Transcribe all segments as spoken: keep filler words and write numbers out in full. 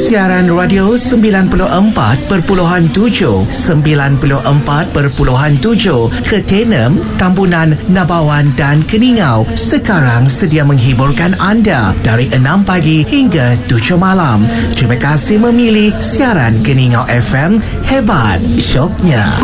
Siaran radio sembilan puluh empat perpuluhan tujuh, sembilan puluh empat perpuluhan tujuh Ketenem, Tambunan, Nabawan dan Keningau sekarang sedia menghiburkan anda dari enam pagi hingga tujuh malam. Terima kasih memilih siaran Keningau F M. Hebat syoknya.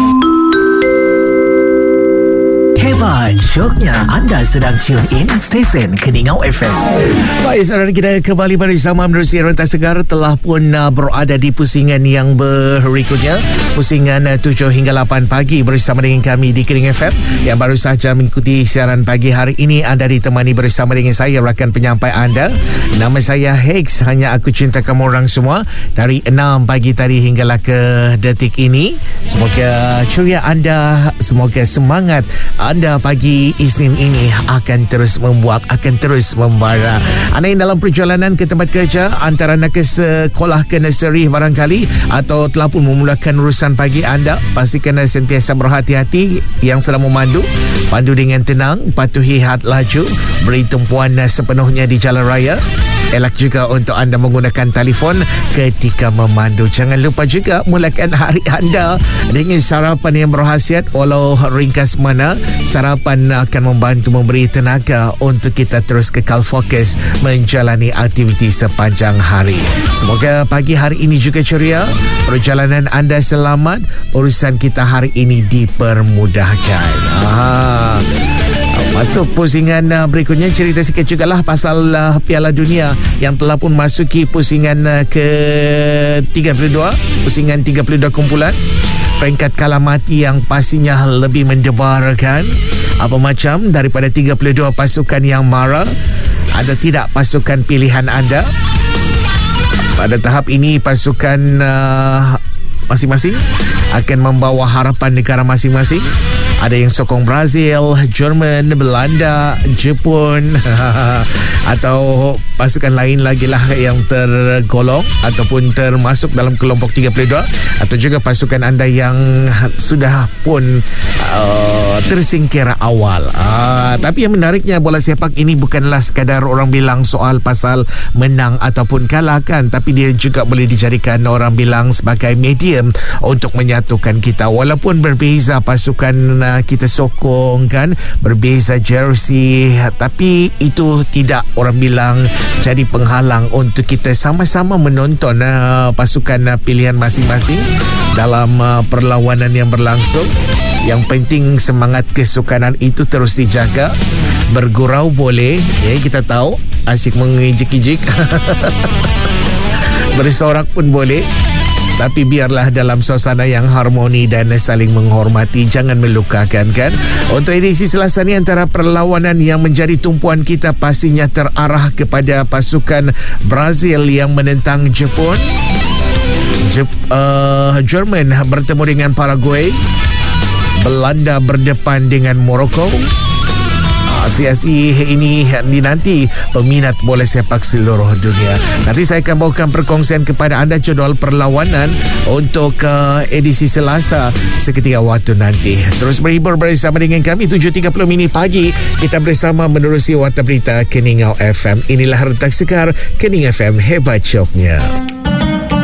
Hebat syoknya, anda sedang tune in stesen Keningau F M. Baik, saudara, kita kembali bersama menerusi Rentas Segar. Telah pun uh, berada di pusingan yang berikutnya, pusingan uh, tujuh hingga lapan pagi bersama dengan kami di Keningau F M. Yang baru sahaja mengikuti siaran pagi hari ini, anda ditemani bersama dengan saya, rakan penyampai anda. Nama saya Hex, hanya aku cinta kamu orang semua. Dari enam pagi tadi hinggalah ke detik ini, semoga ceria anda, semoga semangat anda pagi Isnin ini akan terus membuak, akan terus membara. Anda yang dalam perjalanan ke tempat kerja, antara nak ke sekolah, ke nursery barangkali, atau telah pun memulakan urusan pagi anda, pastikan anda sentiasa berhati-hati. Yang sedang memandu, pandu dengan tenang, patuhi had laju, beri tumpuan sepenuhnya di jalan raya. Elak juga untuk anda menggunakan telefon ketika memandu. Jangan lupa juga mulakan hari anda dengan sarapan yang berkhasiat, walau ringkas mana. Sarapan akan membantu memberi tenaga untuk kita terus kekal fokus menjalani aktiviti sepanjang hari. Semoga pagi hari ini juga ceria, perjalanan anda selamat, urusan kita hari ini dipermudahkan. Ah. Masuk pusingan uh, berikutnya, cerita sikit jugalah pasal uh, Piala Dunia yang telah pun masuki pusingan uh, ke tiga puluh dua, pusingan tiga puluh dua kumpulan. Peringkat kalah mati yang pastinya lebih mendebarkan. Apa macam daripada tiga puluh dua pasukan yang mara, ada tidak pasukan pilihan anda? Pada tahap ini pasukan uh, masing-masing akan membawa harapan negara masing-masing. Ada yang sokong Brazil, Jerman, Belanda, Jepun atau pasukan lain lagi lah yang tergolong ataupun termasuk dalam kelompok tiga puluh dua, atau juga pasukan anda yang sudah pun uh, tersingkir awal. Uh, tapi yang menariknya, bola sepak ini bukanlah sekadar orang bilang soal pasal menang ataupun kalah kan, tapi dia juga boleh dijadikan orang bilang sebagai medium untuk menyatukan kita. Walaupun berbeza pasukan kita sokong kan, berbeza jersey, tapi itu tidak orang bilang jadi penghalang untuk kita sama-sama menonton uh, pasukan uh, pilihan masing-masing dalam uh, perlawanan yang berlangsung. Yang penting semangat kesukanan itu terus dijaga. Bergurau boleh, ya, kita tahu asyik mengijik-ijik bersorak pun boleh, tapi biarlah dalam suasana yang harmoni dan saling menghormati, jangan melukakan kan. Untuk edisi Selasa ni, antara perlawanan yang menjadi tumpuan kita pastinya terarah kepada pasukan Brazil yang menentang Jepun. Jep, uh, Jerman bertemu dengan Paraguay. Belanda berdepan dengan Morocco. Sesi ini dinanti peminat bola sepak seluruh dunia. Nanti saya akan bawakan perkongsian kepada anda jadual perlawanan untuk uh, edisi Selasa seketika waktu nanti. Terus berhibur bersama dengan kami tujuh tiga puluh minit pagi. Kita bersama menerusi Warta Berita Keningau F M. Inilah Rentas Segar Keningau F M, hebat syoknya.